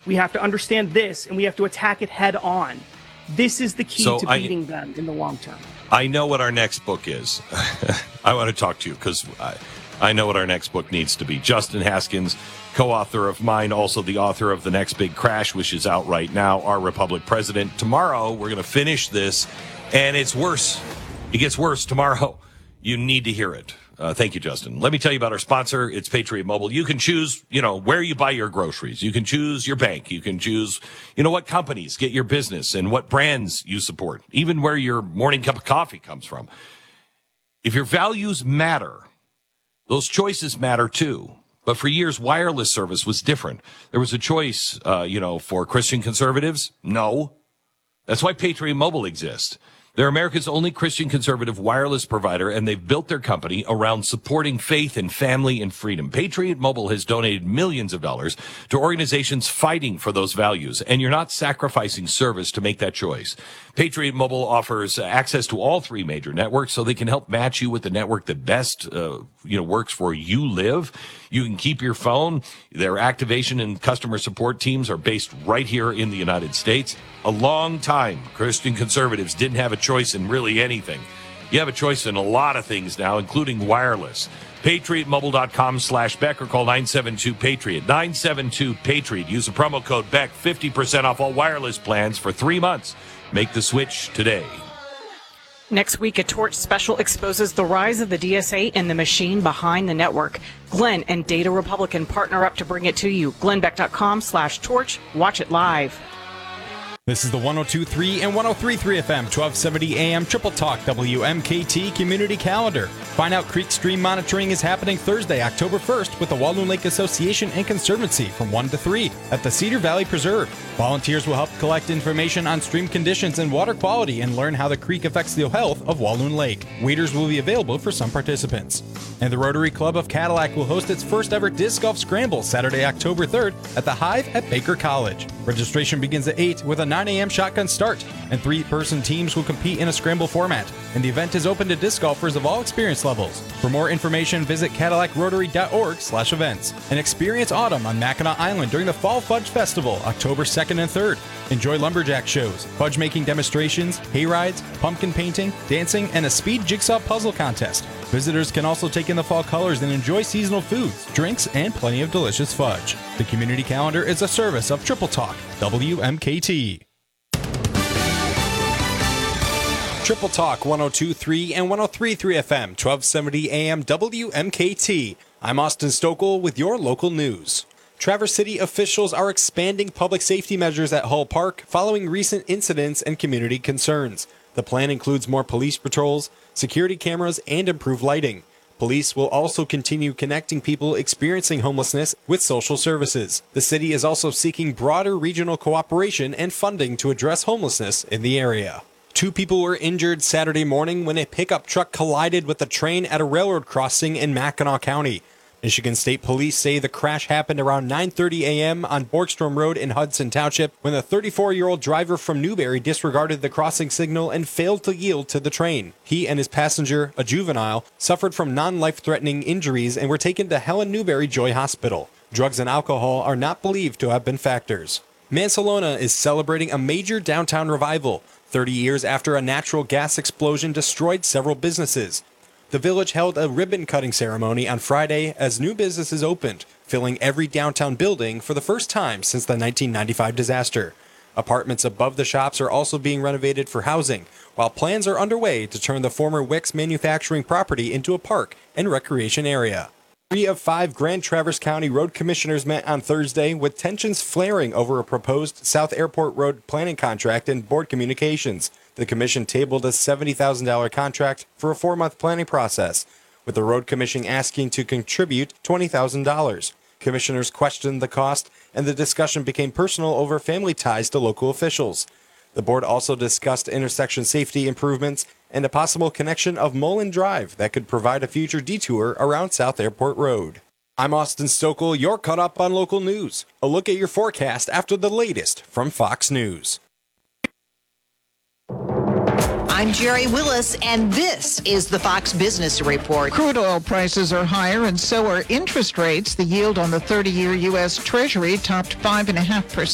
We have to understand this, and we have to attack it head on. This is the key to beating them in the long term. I know what our next book is. I want to talk to you because I know what our next book needs to be. Justin Haskins, co-author of mine, also the author of The Next Big Crash, which is out right now, Our Republic President. Tomorrow, we're going to finish this, and it's worse. It gets worse tomorrow. You need to hear it. Thank you, Justin. Let me tell you about our sponsor. It's Patriot Mobile. You can choose, where you buy your groceries. You can choose your bank. You can choose, what companies get your business and what brands you support, even where your morning cup of coffee comes from. If your values matter, those choices matter too. But for years, wireless service was different. There was a choice, for Christian conservatives. No. That's why Patriot Mobile exists. They're America's only Christian conservative wireless provider, and they've built their company around supporting faith and family and freedom. Patriot Mobile has donated millions of dollars to organizations fighting for those values, and you're not sacrificing service to make that choice. Patriot Mobile offers access to all three major networks so they can help match you with the network that best, works for you live. You can keep your phone. Their activation and customer support teams are based right here in the United States. A long time, Christian conservatives didn't have a choice in really anything. You have a choice in a lot of things now, including wireless. PatriotMobile.com/Beck or call 972-PATRIOT. 972-PATRIOT. Use the promo code BECK, 50% off all wireless plans for 3 months. Make the switch today. Next week, a Torch special exposes the rise of the DSA and the machine behind the network. Glenn and Data Republican partner up to bring it to you. GlennBeck.com/Torch. Watch it live. This is the 102.3 and 103.3 FM, 1270 AM Triple Talk WMKT Community Calendar. Find out creek stream monitoring is happening Thursday, October 1st with the Walloon Lake Association and Conservancy from 1 to 3 at the Cedar Valley Preserve. Volunteers will help collect information on stream conditions and water quality and learn how the creek affects the health of Walloon Lake. Waiters will be available for some participants. And the Rotary Club of Cadillac will host its first ever Disc Golf Scramble Saturday, October 3rd at the Hive at Baker College. Registration begins at 8 with a 9 a.m. shotgun start, and 3-person teams will compete in a scramble format. And the event is open to disc golfers of all experience levels. For more information, visit CadillacRotary.org/events. And experience autumn on Mackinac Island during the Fall Fudge Festival, October 2nd and 3rd. Enjoy lumberjack shows, fudge making demonstrations, hay rides, pumpkin painting, dancing, and a speed jigsaw puzzle contest. Visitors can also take in the fall colors and enjoy seasonal foods, drinks, and plenty of delicious fudge. The community calendar is a service of Triple Talk WMKT. Triple Talk 102.3 and 103.3 FM, 1270 AM WMKT. I'm Austin Stokel with your local news. Traverse City officials are expanding public safety measures at Hull Park following recent incidents and community concerns. The plan includes more police patrols, security cameras, and improved lighting. Police will also continue connecting people experiencing homelessness with social services. The city is also seeking broader regional cooperation and funding to address homelessness in the area. 2 people were injured Saturday morning when a pickup truck collided with a train at a railroad crossing in Mackinac County. Michigan State Police say the crash happened around 9:30 a.m. on Borgstrom Road in Hudson Township when the 34-year-old driver from Newberry disregarded the crossing signal and failed to yield to the train. He and his passenger, a juvenile, suffered from non-life-threatening injuries and were taken to Helen Newberry Joy Hospital. Drugs and alcohol are not believed to have been factors. Mansalona is celebrating a major downtown revival, 30 years after a natural gas explosion destroyed several businesses. The village held a ribbon-cutting ceremony on Friday as new businesses opened, filling every downtown building for the first time since the 1995 disaster. Apartments above the shops are also being renovated for housing, while plans are underway to turn the former Wicks manufacturing property into a park and recreation area. 3 of 5 Grand Traverse County road commissioners met on Thursday with tensions flaring over a proposed South Airport Road planning contract and board communications. The commission tabled a $70,000 contract for a 4-month planning process, with the road commission asking to contribute $20,000. Commissioners questioned the cost, and the discussion became personal over family ties to local officials. The board also discussed intersection safety improvements and a possible connection of Mullen Drive that could provide a future detour around South Airport Road. I'm Austin Stokel, you're caught up on local news. A look at your forecast after the latest from Fox News. I'm Jerry Willis, and this is the Fox Business Report. Crude oil prices are higher, and so are interest rates. The yield on the 30-year U.S. Treasury topped 5.5%.